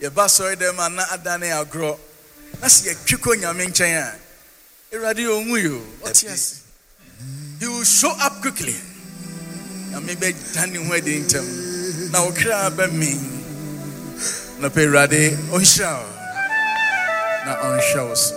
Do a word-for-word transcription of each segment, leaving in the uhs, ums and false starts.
Ye ba sorry dem ana adane agro. Na se ye twiko nyame nchen a. Erade onwu yo. What yes? He will show up quickly. And maybe standing where the intem. Now cry about me. Na pe erade on show. Na on shows.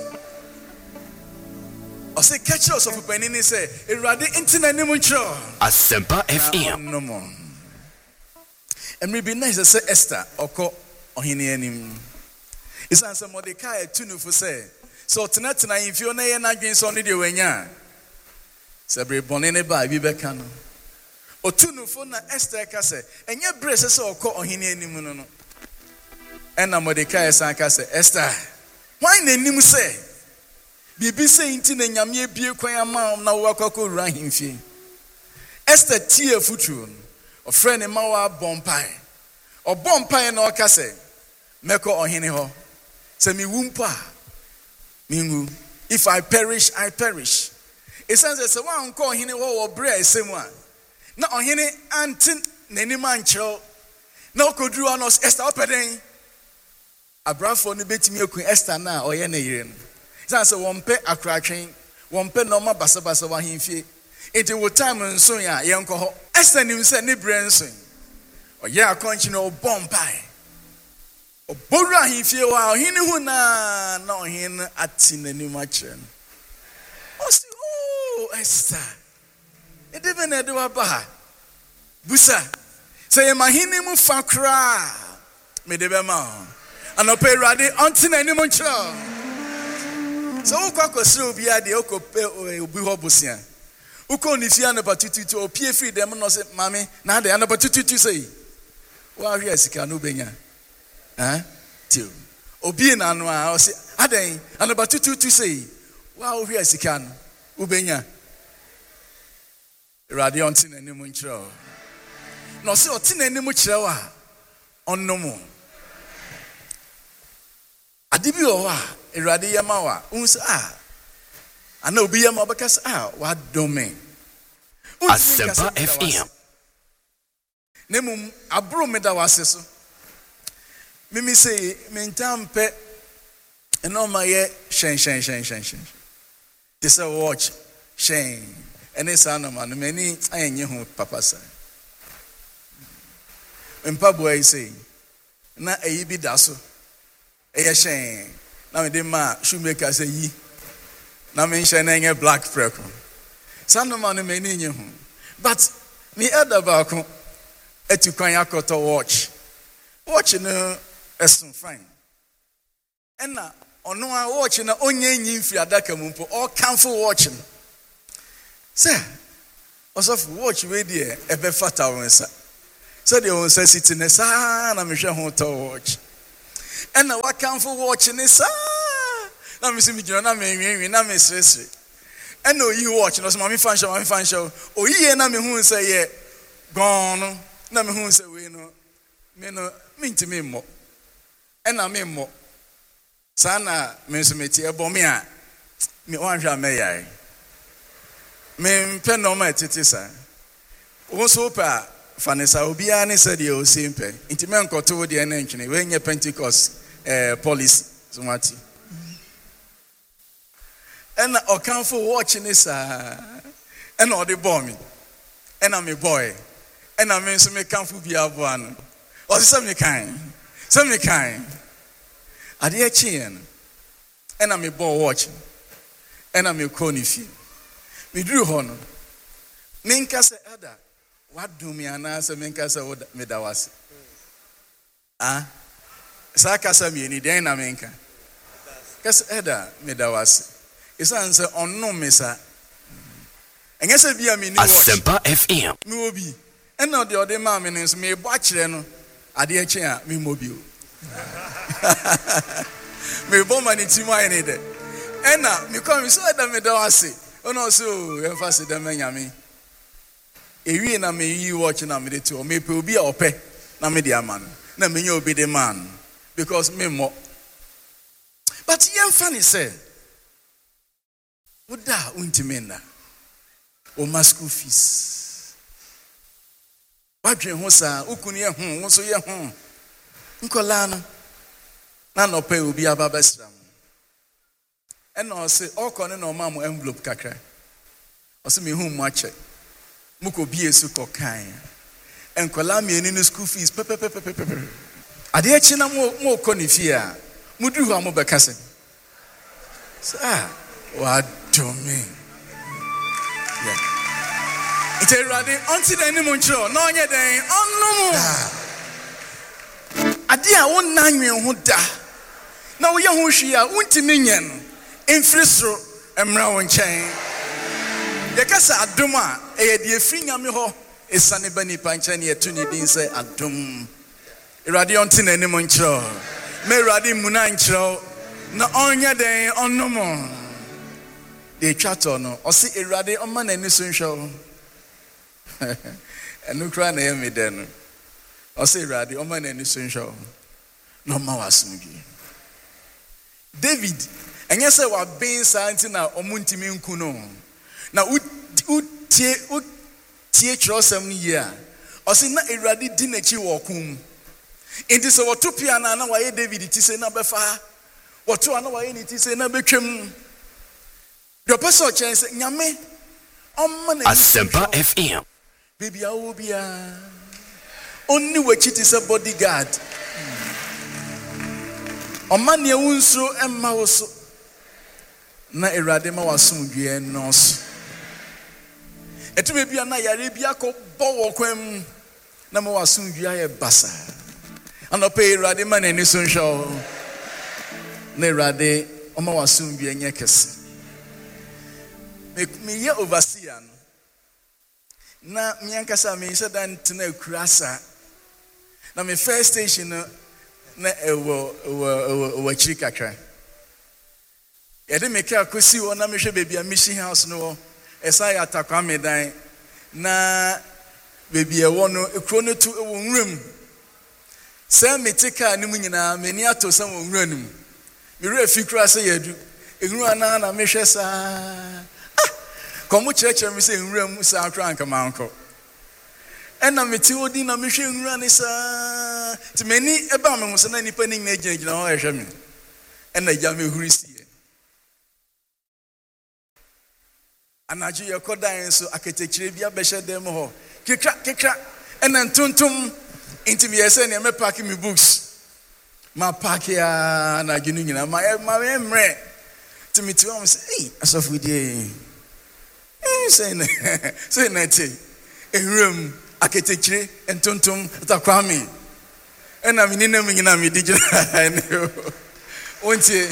I say catch us of a penny say erade intina nimu cho. Asempa F M. No more. And maybe nice to say Esther oko ohini anim. Isan say Mordecai tunu for say. So tonight na if you na ye na dwen so no de wanya. Say bre bone ne ba bi beka no. Otunu for na Esther ka say enye bre say oko ohini anim no no. And na Mordecai san ka say Esther, why na anim say bibi say inti na nyame abie kwan ama na wo akoko wura himfie. Esther tie futu o friend ma wa bompai o bompai na o ka say meko ohene ho say mi wumpa mingu if I perish I perish. It says say wan ko ohene ho wo bre asem a na ohene anti nanim anchero na okoduru anos Esther opeden abrafo no betimi akun Esther na o ye na yire no. It says won pe akratwen won pe no ma basa basa wa himfie. It will time nso ya ye nko ho Esther nim se ne bre nso o ye akonchi no bompai o boru ahimfie wa ohini hu na na ohin ati nanim akire no o si oh Esther e de be na de wa ba busa say ye mahini mu fa kra me de be ma anope rade onti nanim akire so ukwa kwesi obi ade okope obi ho busia uko ni fia na batututu opie free dem no se mame na ade na batututu sei wa hwe asika no benya eh tio obi na no a o se ade na batututu sei wa hwe asika no ubenya radio onti na nim nchiro no se oti na nim chiro a onnomo adibi o wa erade yama wa unsa ah ana obi yama obekas ah wa dome Asempa F M. Nemum abro me da wase so mimi say mentampe eno ma ye shen shen shen shen shen this a watch shen ene sa no man many ayenye ho papa sa empa boy say na eyi bi da so eye shen na me de ma shoemaker say yi na me shen na nye black freckle san no man many nye ho but me elder ba ko eti kwan yakoto watch watch no esun fine ena ono a watch na onye nyi mfiri adaka mu mpo all cancel watch no say osofu watch we dey ebe fata wonsa say dey wonsa city ne sa na me hwe ho to watch ena wa cancel watch ne sa na me simi gina na me nwi na me sresre ena oyi watch no so ma me fan show ma me fan show oyi na me hu say ye gone na me hu say we no me no me ntimi mo ena me mo sana me so meti ebo me a me wan hwa me yai me mpe no ma tete sa wo so pa fanesa obi a ne se de o simple ntimi enkoto de na ntwene we nye Pentecost eh police so mati ena okanfo watch ni sa ena o de bomb me ena me boy ena me so me kanfo bi abo anu o se me kan se me kan ade a chien ena me boy watch ena me koni fi me duru ho no me nka se ada wadu me ana se me nka se me da wase ah sa ka se me ni den na me nka ka se ada me da wase isan se onno me sa enye se bia me ni watch Asempa F M. me obi ena de ode ma me nso me bo akire no ade a chien a me mobi o me bo mani timu ayi ne de ena me come so da me da wase ono so emphasize da me nyame ewi na me yi watch na me de to me pe obi a ope na me de ama no na me nya obi de man because me mo but yen funny say uda untimena o ma school fees wadwen ho sa ukunu ye ho wo so ye ho nkola no na no pay obi aba besram and no say all corner no mam envelope kakra o say me hu mu ache muko bie su ko kan en kola me ni school fees pe pe pe pe pe ade echi na mo mo ko ni fie a mudu hu amo beka se ah what do me yeah it's a ready until the any moncho no nye den onno ade a won na nwen ho da na wo ye ho hwi a untimi nyen enfrisro emra won chen ye kasa adom a e de afri nyame ho esane bani panchen ye tuni din say adom ready until the any moncho me ready muna nchro na onye den onno mo de twato no o se erade o ma na ni so nhwo enu kra na yemi den o se erade o ma na ni so nhwo no ma wasumgi David enye se wa ben santi na omuntimi nku no na utie utie trosam ni ye a o se na erade di na chi wo kum enti se wotopia na na wa ye David ti se na befa woto ana wa ye ni ti se na betwem the person chance nyame omma na Asempa F M baby awobia onni wachi ti se bodyguard omma ne wunso emma wo so na erade ma wasomdwe nos etube bia na yare bia ko bowo kwam na ma wasomdwe aye basa ana pe erade ma na ni so nhwo na erade omma wasomdwe nye kese me ye overseer na me ankasa me se dan tena kurasa na me first station na ewo ewo ewo chikakra ye de me ka kosi wo na me hwe baby a mission house no esa ya takwa me dan na baby e wo no ekro no tu ewo nwram se me tika ni mu nyina me ni ato sam wo nwram me re fi kurasa yedu ehuru ana na me hwe sa Komu church me say nwura sa akra anka manko ena meti odi na me hwe nwura ne sa ti mani eba me muso na nipa ni na gina gina ho ehwe me ena ja me huri sie anaju ye kodan so aketekire bia behye dem ho kekra kekra ena ntontom inti me yese ne me pack me books ma pack ya na ginu nyina ma ma emre ti meti wa me say eh asofu die say na say na te ehrum aketekire entontom takwami ena me nina me nyina me digina ontie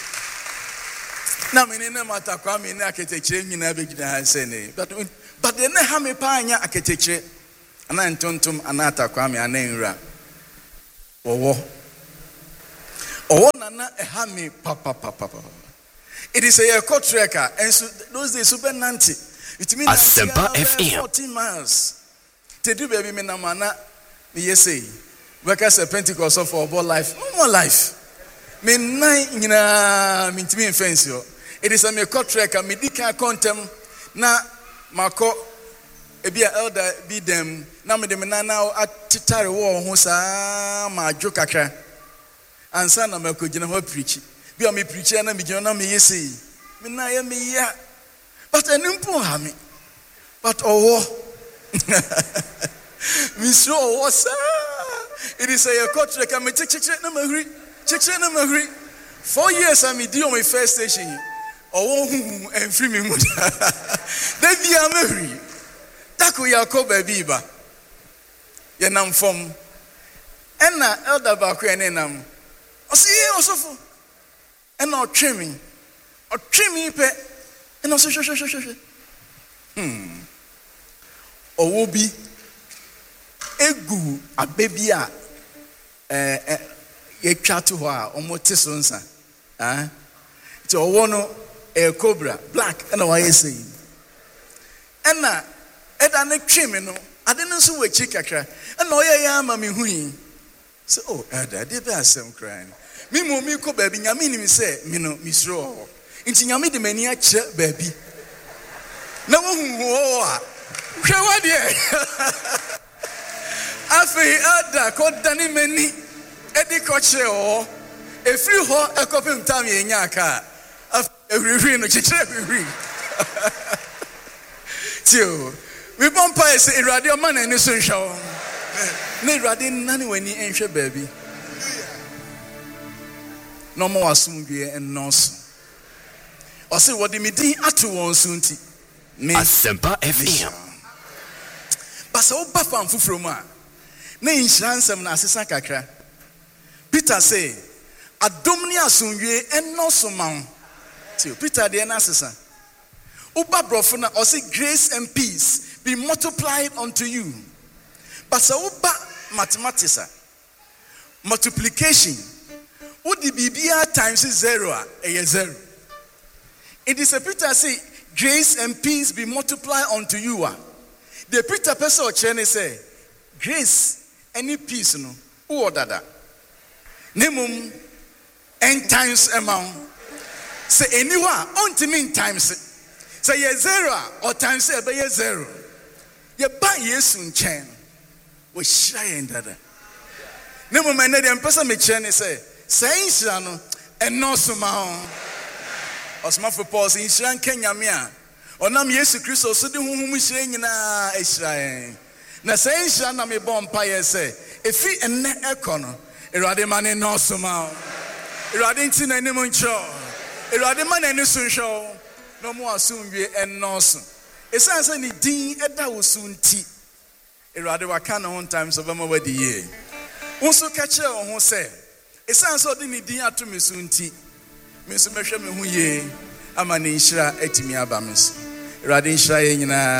na me nina matakwami na aketekire nyina be gina say ne but but na ha me pa anya aketekire ana entontom ana takwami ana enra owo owo na na ha me papa papa papa. It is a court tracker, and so those days super nanti. It means Asempa F M fourteen miles. Te do baby me na mana me yesi. Workers a Pentecost for about life, no more life. Me nine nyina me ntimi fence yo. It is a me court tracker me dika contem na mako ebia elder be them na me dem na na atitare wo ho sa ma adwo kakra. Ansa na mako gina ho preach. Be me preacher na me jona me yesi me na ya me ya but enimpo ha me but owo me so owo sa it is a court record me chichichi na mahuri chichichi na mahuri four years am di on my first station owo hu enfri me mu da bia mahuri tako yakob biba ye nam fom ena elder ba ko ene nam osi osofo and not trimming or trimming pe and also sho sho sho sho hmm o will be egu abebi a eh eh ye twa to ho a omote so nsa ah ti owo no e cobra black and why you say and na e da na trimming no ade no so we chi kakra and no ye ya ma me hui so oh e da de be asem crying me mo mi ko baby nyame ni mi say me no misro nti nyame de mani a kire baby na wo hu ho a hwe wa de afi ada ko dani mani edi ko kire o Efiri ho ekopim tam yenya aka. Ehwiri no chechire ehwiri. Tio. We bon pa say Irade o man ani so nhwa. Na Irade nani wani enhwe baabi. No mo asumdwe ennoso. O say wodi me din ato won so nti. Asempa F M. Basa wo ba fam fufuro mu a. Na inhiransem na asesa kakra. Peter say adom ni asumdwe ennoso man. Tio Peter de na asesa. Uba brofo na o say grace and peace be multiplied unto you. Basa wo ba mathematics a. Multiplication. Udi bibia times zero a e zero. It is a Peter say grace and peace be multiplied unto you. The Peter person chene say grace any peace no who dada. Nemum n times amount. Say anyone unto mean times. Say ye zero or times say be ye zero. Ye ba yesu nchen. We shire dada. Nemum ene dem person me chene say say nshira no eno so ma ho. Osma for Paul say nshira nkanyame a onam Yesu Kristo so de honhom hire nyina ehira. Na say nshira na me bom pa ye say efi enne ekọ no Erade mane no so ma. Erade nti na nim ncho. Erade mane ni so nhwo. No mo asumwie enno so. Esan say ni din eda wo so nti. Erade waka na one times of ma wadi ye. Wonso ka kire wo ho say esan so de ni din ato me so nti. Me so mehwe me hu ye ama ne nhira atimi aba me so. Erade nhira ye nyina